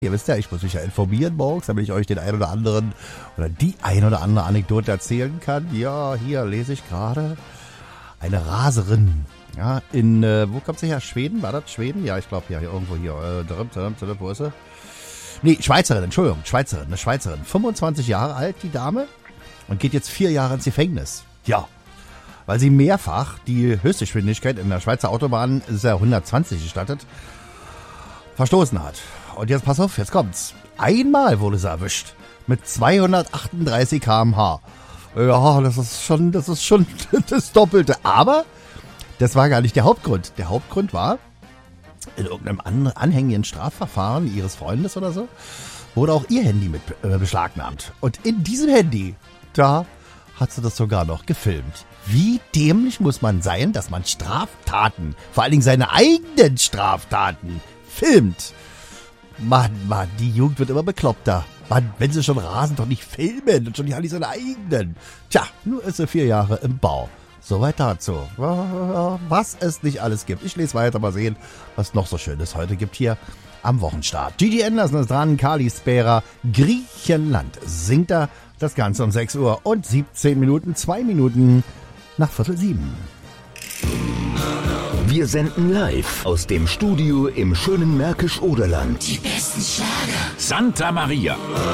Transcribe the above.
Ihr wisst ja, ich muss mich ja informieren morgens, damit ich euch den ein oder anderen oder die ein oder andere Anekdote erzählen kann. Ja, hier lese ich gerade eine Raserin. Ja, wo kommt sie her? Schweden? War das Schweden? Ja, ich glaube, ja, hier irgendwo hier. Wo ist sie? Nee, Schweizerin, Entschuldigung, eine Schweizerin. 25 Jahre alt, die Dame, und geht jetzt 4 Jahre ins Gefängnis. Ja, weil sie mehrfach die Höchstgeschwindigkeit in der Schweizer Autobahn, ist ja 120 gestattet, verstoßen hat. Und jetzt pass auf, jetzt kommt's. Einmal wurde sie erwischt mit 238 km/h. Ja, das ist schon das Doppelte. Aber das war gar nicht der Hauptgrund. Der Hauptgrund war, in irgendeinem anhängigen Strafverfahren ihres Freundes oder so, wurde auch ihr Handy mit beschlagnahmt. Und in diesem Handy, da hat sie das sogar noch gefilmt. Wie dämlich muss man sein, dass man Straftaten, vor allen Dingen seine eigenen Straftaten, filmt? Mann, die Jugend wird immer bekloppter. Mann, wenn sie schon rasen, doch nicht filmen und schon nicht alle seine eigenen. Tja, nur ist sie 4 Jahre im Bau. Soweit dazu. Was es nicht alles gibt. Ich lese weiter, mal sehen, was noch so Schönes heute gibt hier am Wochenstart. Gigi Anderson ist dran, Kalispera, Griechenland singt er. Das Ganze um 6 Uhr und 17 Minuten, 2 Minuten nach 6:45. Wir senden live aus dem Studio im schönen Märkisch-Oderland. Die besten Schlager. Santa Maria.